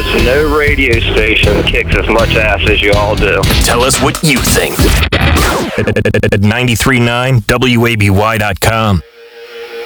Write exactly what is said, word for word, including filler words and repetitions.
No radio station kicks as much ass as you all do. Tell us what you think at nine three nine W A B Y dot com.